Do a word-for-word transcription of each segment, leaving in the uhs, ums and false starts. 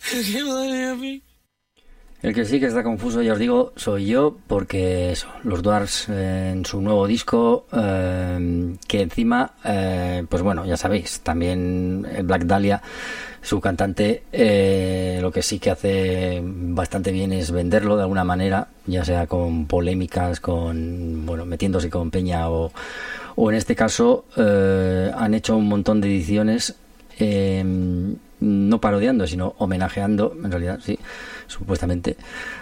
¿Qué me daría a mí? El que sí que está confuso, ya os digo, soy yo, porque eso, los Dwarfs eh, en su nuevo disco, eh, que encima, eh, pues bueno, ya sabéis, también el Black Dahlia, su cantante, eh, lo que sí que hace bastante bien es venderlo de alguna manera, ya sea con polémicas, con, bueno, metiéndose con Peña o, o en este caso, eh, han hecho un montón de ediciones, eh, no parodiando, sino homenajeando, en realidad, sí, supuestamente,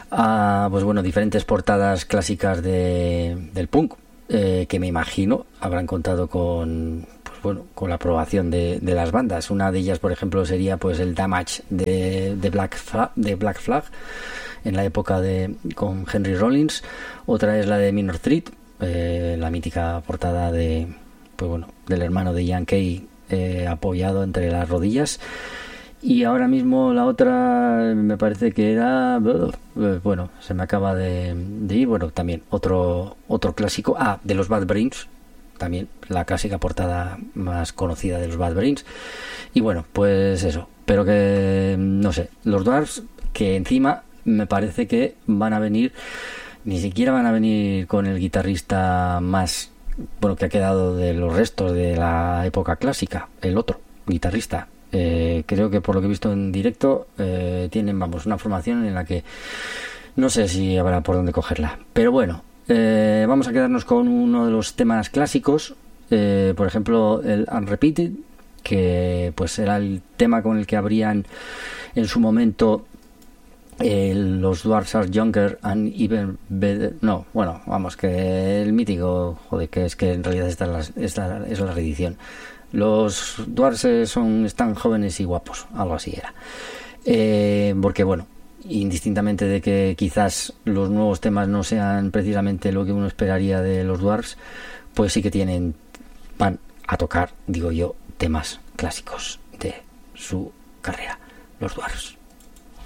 a pues bueno, diferentes portadas clásicas de, del punk, eh, que me imagino habrán contado con, pues bueno, con la aprobación de, de las bandas. Una de ellas, por ejemplo, sería pues el Damage de, de Black Flag, de Black Flag en la época de con Henry Rollins. Otra es la de Minor Threat, eh, la mítica portada de, pues bueno, del hermano de Ian Kay, eh, apoyado entre las rodillas. Y ahora mismo la otra me parece que era, bueno, se me acaba de, de ir, bueno, también otro otro clásico, ah, de los Bad Brains, también la clásica portada más conocida de los Bad Brains. Y bueno, pues eso, pero que no sé, los Dwarfs, que encima me parece que van a venir, ni siquiera van a venir con el guitarrista más, bueno, que ha quedado de los restos de la época clásica, el otro guitarrista. Eh, creo que por lo que he visto en directo, eh, tienen, vamos, una formación en la que no sé si habrá por dónde cogerla, pero bueno, eh, vamos a quedarnos con uno de los temas clásicos, eh, por ejemplo el Unrepeated, que pues era el tema con el que abrían en su momento eh, los Dwarfs Are Younger and Even Better. No, bueno, vamos, que el mítico, joder, que es que en realidad esta es la, esta es la reedición. Los Dwarfs son, están jóvenes y guapos, algo así era. Eh, porque bueno, indistintamente de que quizás los nuevos temas no sean precisamente lo que uno esperaría de los Dwarfs, pues sí que tienen, van a tocar, digo yo, temas clásicos de su carrera, los Dwarfs.